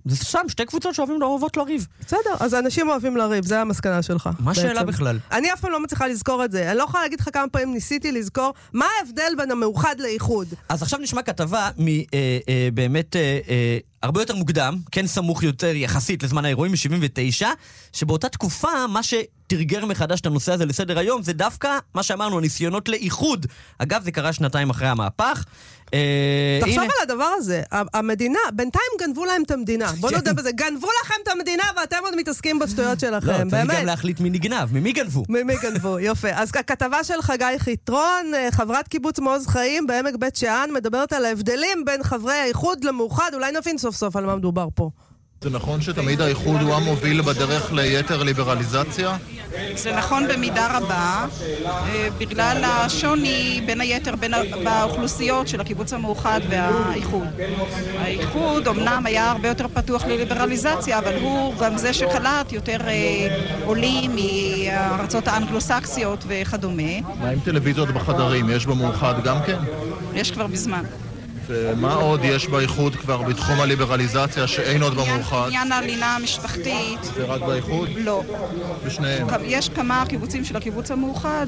זה שם, שתי קבוצות שאוהבים אוהבות לריב. בסדר, אז אנשים אוהבים לריב, זה המסקנה שלך. מה השאלה בכלל? אני אף פעם לא מצליחה לזכור את זה. אני לא יכולה להגיד לך כמה פעמים ניסיתי לזכור מה ההבדל בין המאוחד לאיחוד. אז עכשיו נשמע כתבה באמת הרבה יותר מוקדם, כן סמוך יותר יחסית לזמן האירועים מ-79, שבאותה תקופה מה שתרגר מחדש את הנושא הזה לסדר היום, זה דווקא מה שאמרנו, ניסיונות לאיחוד. אגב, זה קרה שנתיים אחרי המהפך. תחשוב על הדבר הזה, המדינה, בינתיים גנבו להם את המדינה, בוא נודה בזה, גנבו לכם את המדינה ואתם עוד מתעסקים בשטויות שלכם, באמת. לא, צריך גם להחליט מי נגנב, ממי גנבו? ממי גנבו, יופי. אז הכתבה של חגי חיטרון, חברת קיבוץ מעוז חיים בעמק בית שאן, מדברת על ההבדלים בין חברי האיחוד למאוחד, אולי נבין סוף סוף על מה מדובר פה. זה נכון שתמיד האיחוד הוא המוביל בדרך ליתר ליברליזציה? זה נכון במידה רבה, בגלל השוני בין היתר באוכלוסיות של הקיבוץ המאוחד והאיחוד. האיחוד אמנם היה הרבה יותר פתוח לליברליזציה, אבל הוא גם זה שקלט יותר עולים מארצות האנגלוסקסיות וכדומה. מה עם טלוויזיות בחדרים? יש במאוחד גם כן? יש כבר בזמן. ומה עוד יש באיחוד כבר בתחום הליברליזציה שאין עוד במאוחד? עניין הלינה המשפחתית. זה רק באיחוד? לא. בשניהם? יש כמה קיבוצים של הקיבוץ המאוחד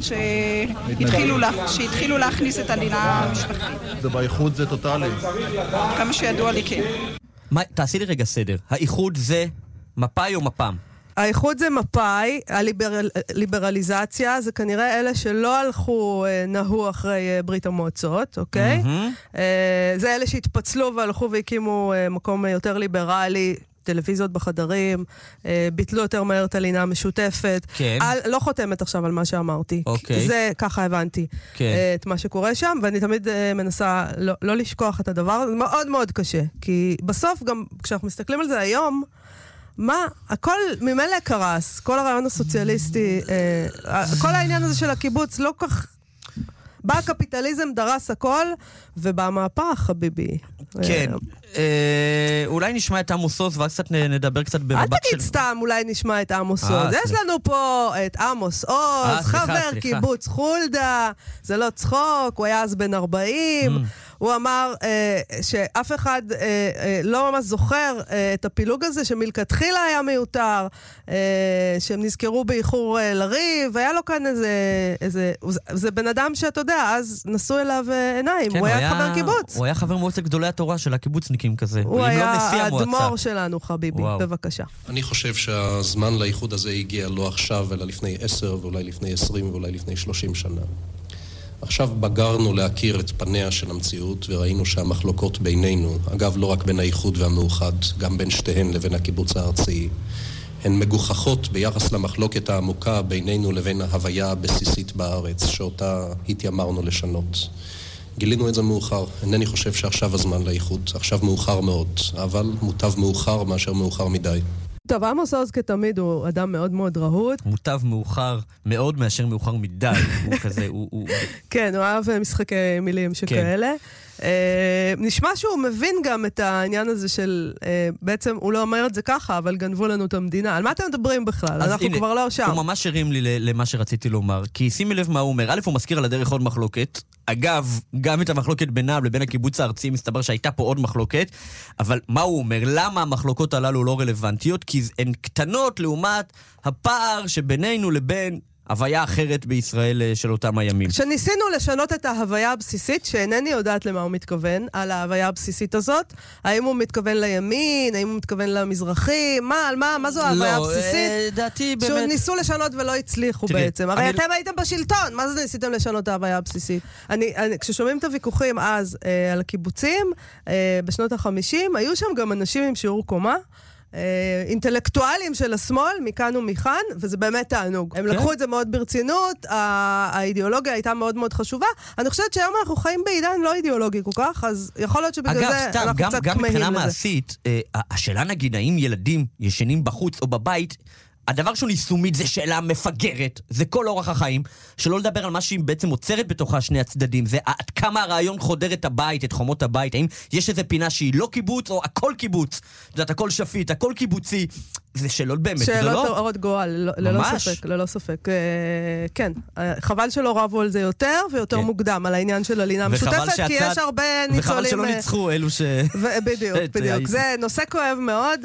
שהתחילו להכניס את הלינה המשפחתית. ובאיחוד זה טוטלי? כמה שידוע לי כן. תעשי לי רגע סדר. האיחוד זה מפאי או מפ"ם? האיחוד זה מפאי, הליברליזציה זה כנראה אלה שלא הלכו נהו אחרי ברית המועצות, אוקיי? זה אלה שהתפצלו והלכו והקימו מקום יותר ליברלי, טלוויזיות בחדרים, ביטלו יותר מהר את הלינה המשותפת. כן. לא חותמת עכשיו על מה שאמרתי. אוקיי. זה ככה הבנתי את מה שקורה שם, ואני תמיד מנסה לא לשכוח את הדבר, זה מאוד מאוד קשה, כי בסוף גם כשאנחנו מסתכלים על זה היום, מה? הכל ממילא קרס, כל הרעיון הסוציאליסטי, כל העניין הזה של הקיבוץ לא כך... בא הקפיטליזם, דרס הכל, ובמהפך, חביבי. כן. אולי נשמע את עמוס עוז, ואז קצת נדבר קצת במבט של... אל תגיד סתם, אולי נשמע את עמוס עוז. יש לנו פה את עמוס עוז, חבר קיבוץ חולדה, זה לא צחוק, הוא היה אז בן 40, הוא אמר שאף אחד לא ממש זוכר את הפילוג הזה, שמלכתחילה היה מיותר, שהם נזכרו באיחור לריב, והיה לו כאן איזה... זה בן אדם שאתה יודע, אז נסו אליו עיניים, הוא היה חבר קיבוץ. הוא היה חבר מועצת גדולי התורה של הקיבוצניקים כזה. הוא היה האדמו"ר שלנו, חביבי, בבקשה. אני חושב שהזמן לאיחוד הזה הגיע לא עכשיו, אלא לפני 10 ואולי לפני 20 ואולי לפני 30 שנה. עכשיו בגרנו להכיר את פניה של המציאות וראינו שהמחלוקות בינינו, אגב לא רק בין האיחוד והמאוחד, גם בין שתיהן לבין הקיבוץ הארצי, הן מגוחכות ביחס למחלוקת העמוקה בינינו לבין ההוויה הבסיסית בארץ, שאותה התיימרנו לשנות. גילינו את זה מאוחר. אינני חושב שעכשיו הזמן לאיחוד. עכשיו מאוחר מאוד, אבל מוטב מאוחר מאשר מאוחר מדי. טוב, עמוס עוז כתמיד הוא אדם מאוד מאוד רהוט. מוטב מאוחר מאוד מאשר מאוחר מדי. הוא כזה, כן, הוא אהב משחקי מילים שכאלה. נשמע שהוא מבין גם את העניין הזה של, בעצם הוא לא אומר את זה ככה, אבל גנבו לנו את המדינה. על מה אתם מדברים בכלל? אנחנו כבר לא שם. הוא ממש הרים לי למה שרציתי לומר, כי שימי לב מה הוא אומר. א', הוא מזכיר על הדרך עוד מחלוקת. אגב, גם את המחלוקת בינם לבין הקיבוץ הארצי, מסתבר שהייתה פה עוד מחלוקת, אבל מה הוא אומר? למה המחלוקות הללו לא רלוונטיות? כי הן קטנות לעומת הפער שבינינו לבין הוויה אחרת בישראל של אותם הימים. שניסינו לשנות את ההוויה הבסיסית, שאינני יודעת למה הוא מתכוון, על ההוויה הבסיסית הזאת. האם הוא מתכוון לימין, האם הוא מתכוון למזרחי, מה זו ההוויה הבסיסית? דעתי באמת... שניסו לשנות ולא הצליחו בעצם. הרי אתם הייתם בשלטון, מה זה ניסיתם לשנות את ההוויה הבסיסית? כששומעים את הוויכוחים אז על הקיבוצים, בשנות ה-50, היו שם גם אנשים עם שיעור קומה, אינטלקטואלים של השמאל, מכאן ומכאן, וזה באמת תענוג. הם לקחו את זה מאוד ברצינות, האידיאולוגיה הייתה מאוד מאוד חשובה. אני חושבת שהיום אנחנו חיים בעידן לא אידיאולוגי כל כך, אז יכול להיות שבגלל זה אנחנו קצת כמהים לזה. גם מבחינה מעשית, השאלה נגיד, האם ילדים ישנים בחוץ או בבית, הדבר שהוא יישומית זה שאלה מפגרת, זה כל אורח החיים, שלא לדבר על מה שהיא בעצם עוצרת בתוכה שני הצדדים, זה עד כמה הרעיון חודר את הבית, את חומות הבית, האם יש איזו פינה שהיא לא קיבוץ או הכל קיבוץ, זאת הכל שפיט, הכל קיבוצי, זה שאלות באמת גדולות. שאלות אורות גועל, ללא ספק. כן, חבל שלא רבו על זה יותר ויותר מוקדם, על העניין של הלינה המשותפת, כי יש הרבה ניצולים... וחבל שלא ניצחו אלו ש... בדיוק. זה נושא כואב מאוד.